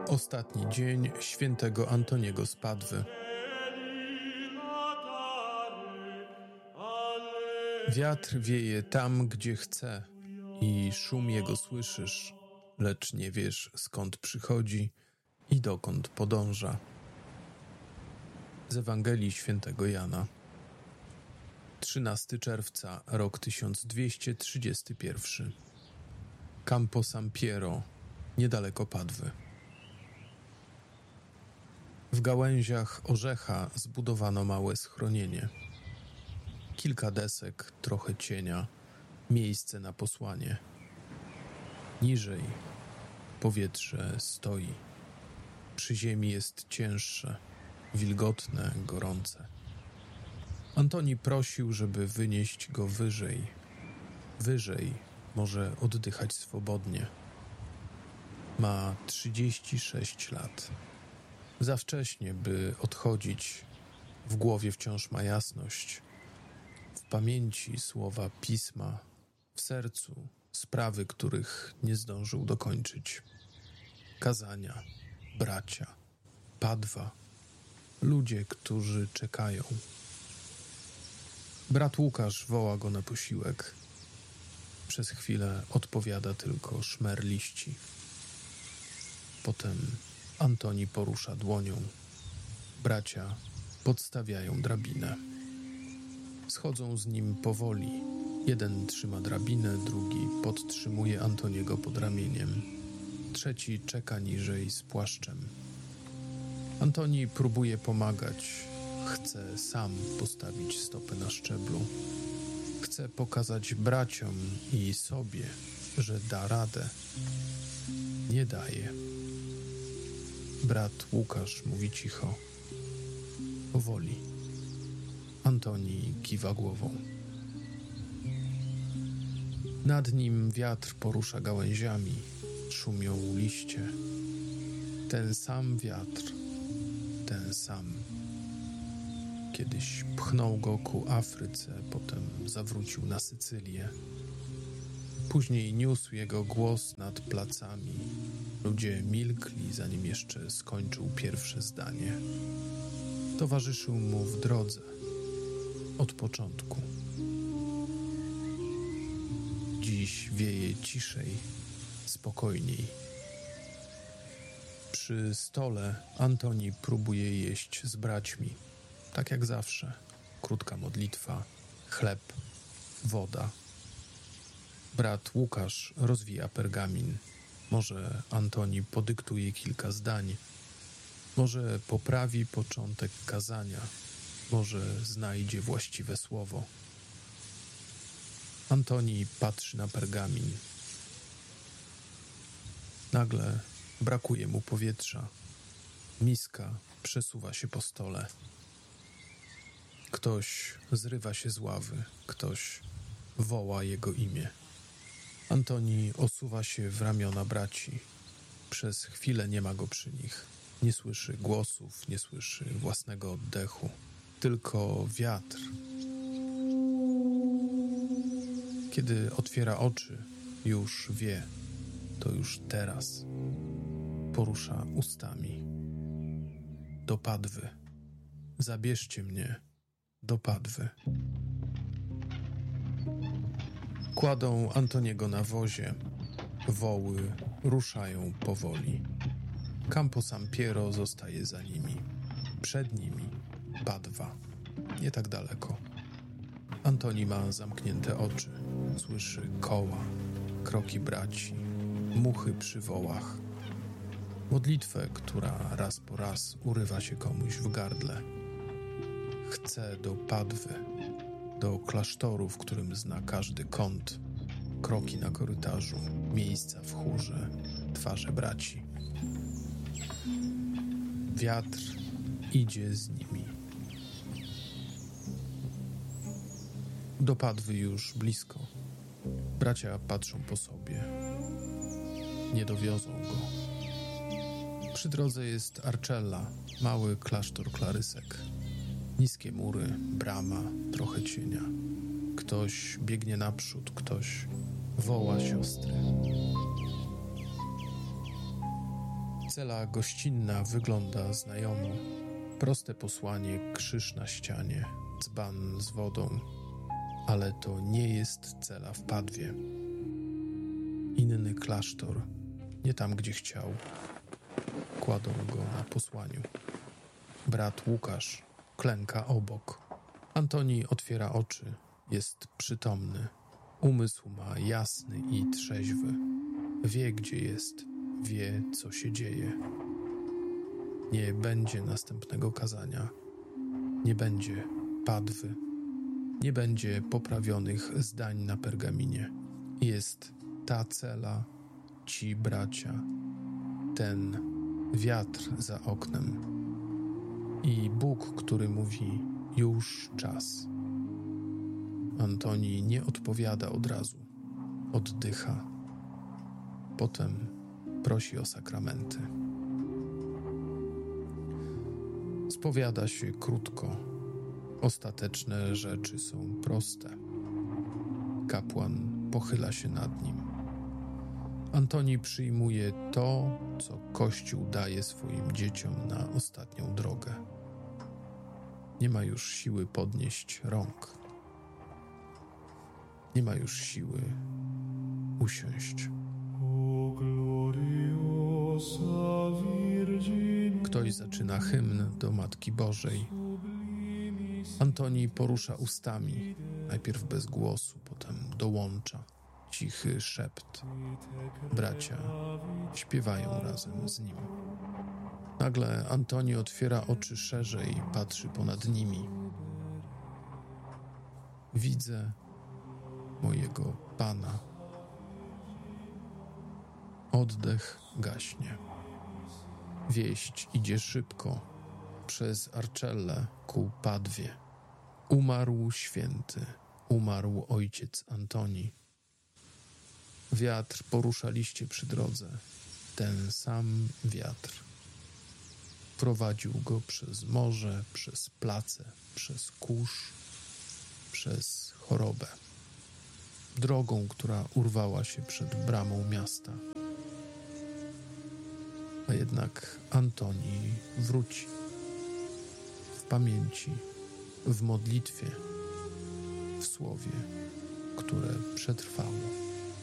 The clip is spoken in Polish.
Ostatni dzień świętego Antoniego z Padwy. Wiatr wieje tam, gdzie chce i szum jego słyszysz, lecz nie wiesz, skąd przychodzi i dokąd podąża. Z Ewangelii Świętego Jana. 13 czerwca, rok 1231. Campo San Piero, niedaleko Padwy. W gałęziach orzecha zbudowano małe schronienie. Kilka desek, trochę cienia, miejsce na posłanie. Niżej powietrze stoi. Przy ziemi jest cięższe, wilgotne, gorące. Antoni prosił, żeby wynieść go wyżej. Wyżej może oddychać swobodnie. Ma 36 lat. Za wcześnie, by odchodzić. W głowie wciąż ma jasność. W pamięci słowa Pisma, w sercu sprawy, których nie zdążył dokończyć. Kazania, bracia, Padwa, ludzie, którzy czekają. Brat Łukasz woła go na posiłek. Przez chwilę odpowiada tylko szmer liści. Potem Antoni porusza dłonią. Bracia podstawiają drabinę. Schodzą z nim powoli. Jeden trzyma drabinę, drugi podtrzymuje Antoniego pod ramieniem. Trzeci czeka niżej z płaszczem. Antoni próbuje pomagać. Chce sam postawić stopę na szczeblu. Chce pokazać braciom i sobie, że da radę. Nie daje. Brat Łukasz mówi cicho. Powoli. Antoni kiwa głową. Nad nim wiatr porusza gałęziami. Szumią liście. Ten sam wiatr. Ten sam. Kiedyś pchnął go ku Afryce, potem zawrócił na Sycylię. Później niósł jego głos nad placami. Ludzie milkli, zanim jeszcze skończył pierwsze zdanie. Towarzyszył mu w drodze. Od początku. Dziś wieje ciszej, spokojniej. Przy stole Antoni próbuje jeść z braćmi. Tak jak zawsze. Krótka modlitwa, chleb, woda. Brat Łukasz rozwija pergamin. Może Antoni podyktuje kilka zdań. Może poprawi początek kazania. Może znajdzie właściwe słowo. Antoni patrzy na pergamin. Nagle brakuje mu powietrza. Miska przesuwa się po stole. Ktoś zrywa się z ławy. Ktoś woła jego imię. Antoni osuwa się w ramiona braci. Przez chwilę nie ma go przy nich. Nie słyszy głosów, nie słyszy własnego oddechu. Tylko wiatr. Kiedy otwiera oczy, już wie. To już teraz. Porusza ustami. Do Padwy. Zabierzcie mnie do Padwy. Kładą Antoniego na wozie. Woły ruszają powoli. Campo San Piero zostaje za nimi. Przed nimi Padwa. Nie tak daleko. Antoni ma zamknięte oczy. Słyszy koła, kroki braci, muchy przy wołach. Modlitwę, która raz po raz urywa się komuś w gardle. Chce do Padwy, do klasztoru, w którym zna każdy kąt, kroki na korytarzu, miejsca w chórze, twarze braci. Wiatr idzie z nimi. Do Padwy już blisko. Bracia patrzą po sobie. Nie dowiozą go. Przy drodze jest Arcella, mały klasztor klarysek. Niskie mury, brama, trochę cienia. Ktoś biegnie naprzód, ktoś woła siostry. Cela gościnna wygląda znajomo. Proste posłanie, krzyż na ścianie, dzban z wodą. Ale to nie jest cela w Padwie. Inny klasztor, nie tam, gdzie chciał. Kładą go na posłaniu. Brat Łukasz klęka obok. Antoni otwiera oczy, jest przytomny. Umysł ma jasny i trzeźwy. Wie, gdzie jest, wie, co się dzieje. Nie będzie następnego kazania. Nie będzie Padwy. Nie będzie poprawionych zdań na pergaminie. Jest ta cela, ci bracia, ten wiatr za oknem i Bóg, który mówi: już czas. Antoni nie odpowiada od razu, oddycha. Potem prosi o sakramenty. Spowiada się krótko. Ostateczne rzeczy są proste. Kapłan pochyla się nad nim. Antoni przyjmuje to, co Kościół daje swoim dzieciom na ostatnią drogę. Nie ma już siły podnieść rąk. Nie ma już siły usiąść. Ktoś zaczyna hymn do Matki Bożej. Antoni porusza ustami, najpierw bez głosu, potem dołącza. Cichy szept. Bracia śpiewają razem z nim. Nagle Antoni otwiera oczy szerzej i patrzy ponad nimi. Widzę mojego Pana. Oddech gaśnie. Wieść idzie szybko przez Arczellę ku Padwie. Umarł święty, umarł ojciec Antoni. Wiatr porusza liście przy drodze. Ten sam wiatr. Prowadził go przez morze, przez place, przez kurz, przez chorobę. Drogą, która urwała się przed bramą miasta. A jednak Antoni wróci. W pamięci, w modlitwie, w słowie, które przetrwało.